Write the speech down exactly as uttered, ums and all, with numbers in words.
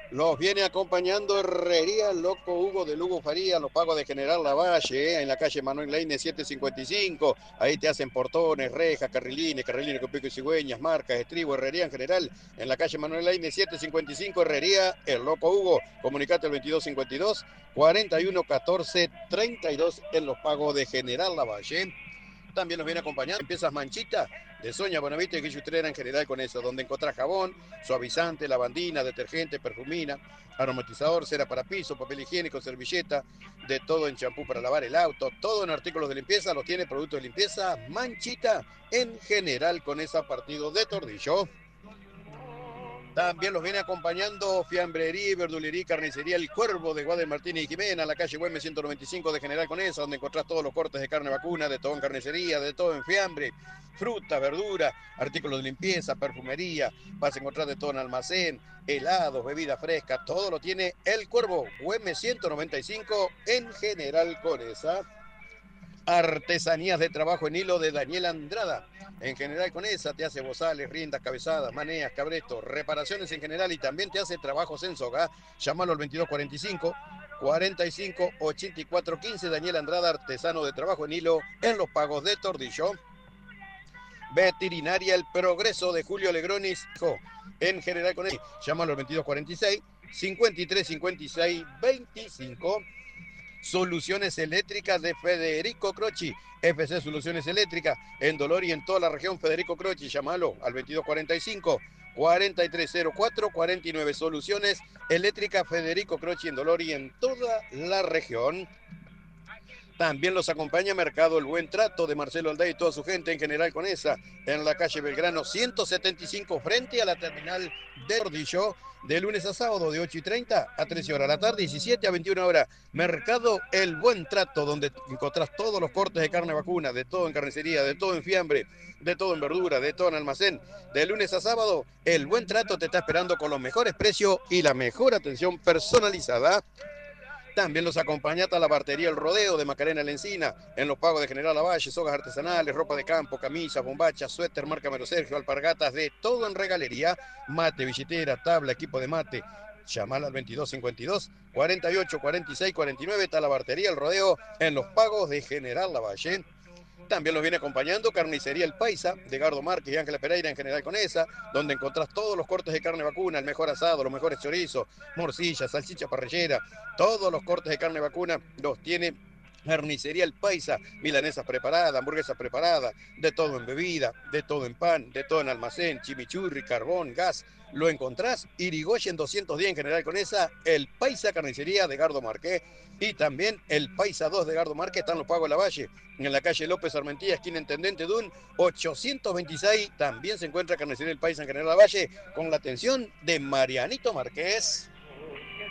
Los viene acompañando Herrería Loco Hugo de Lugo Faría, los pagos de General Lavalle, eh, en la calle Manuel Leine setecientos cincuenta y cinco. Ahí te hacen portones, rejas, carrilines, carrilines con pico y cigüeñas, marcas, estribo, Herrería en general. En la calle Manuel Leine setecientos cincuenta y cinco, Herrería, el Loco Hugo. Comunicate al veintidós cincuenta y dos, cuarenta y uno catorce treinta y dos en los pagos de General Lavalle. También nos viene acompañando empiezas Manchita de Soña Bonavite y Guillutrera en general con eso, donde encontrás jabón, suavizante, lavandina, detergente, perfumina, aromatizador, cera para piso, papel higiénico, servilleta, de todo en champú para lavar el auto, todo en artículos de limpieza, los tiene productos de limpieza Manchita en general con esa partido de Tordillo. También los viene acompañando Fiambrería y Verdulería y Carnicería El Cuervo de Guadalajara Martínez y Jimena, la calle Güemes ciento noventa y cinco de General Conesa, donde encontrás todos los cortes de carne vacuna, de todo en carnicería, de todo en fiambre, fruta, verdura, artículos de limpieza, perfumería, vas a encontrar de todo en almacén, helados, bebida fresca, todo lo tiene El Cuervo, Güemes ciento noventa y cinco en General Conesa. Artesanías de trabajo en hilo de Daniel Andrada. En general con esa te hace bozales, riendas, cabezadas, maneas, cabretos, reparaciones en general y también te hace trabajos en soga. Llámalo al veintidós cuarenta y cinco, cuarenta y cinco, ochenta y cuatro quince. Daniel Andrada, artesano de trabajo en hilo en los pagos de Tordillo. Veterinaria El Progreso de Julio Legronis. En general con él. Llámalo al veintidós cuarenta y seis, cincuenta y tres cincuenta y seis veinticinco. Soluciones Eléctricas de Federico Croci. F C Soluciones Eléctricas en Dolor y en toda la región. Federico Croci, llámalo al veintidós cuarenta y cinco, cuarenta y tres cero cuatro, cuarenta y nueve. Soluciones Eléctricas Federico Croci en Dolor y en toda la región. También los acompaña Mercado El Buen Trato de Marcelo Aldea y toda su gente en general con esa, en la calle Belgrano ciento setenta y cinco frente a la terminal de Tordillo, de lunes a sábado de ocho y treinta a trece horas de la tarde, diecisiete a veintiuna horas. Mercado El Buen Trato, donde encontrás todos los cortes de carne vacuna, de todo en carnicería, de todo en fiambre, de todo en verdura, de todo en almacén. De lunes a sábado, El Buen Trato te está esperando con los mejores precios y la mejor atención personalizada. También los acompaña hasta la bartería El Rodeo de Macarena La Encina, en los pagos de General Lavalle, sogas artesanales, ropa de campo, camisas, bombachas, suéter, marca Mero Sergio, alpargatas, de todo en regalería, mate, billetera, tabla, equipo de mate. Llamala al veintidós cincuenta y dos, cuarenta y ocho, cuarenta y seis, cuarenta y nueve, está la bartería El Rodeo en los pagos de General Lavalle. También los viene acompañando Carnicería El Paisa, de Gardo Márquez y Ángela Pereira en general con esa, donde encontrás todos los cortes de carne vacuna, el mejor asado, los mejores chorizos, morcilla, salchicha parrillera, todos los cortes de carne vacuna los tiene Carnicería El Paisa, milanesas preparadas, hamburguesas preparadas, de todo en bebida, de todo en pan, de todo en almacén, chimichurri, carbón, gas. Lo encontrás Irigoyen doscientos diez en general con esa, El Paisa Carnicería de Gardo Marqués y también El Paisa dos de Gardo Marqués, están los pagos de la Valle, en la calle López Armentía, esquina Intendente Dun, ochocientos veintiséis. También se encuentra Carnicería El Paisa en general La Valle, con la atención de Marianito Marqués.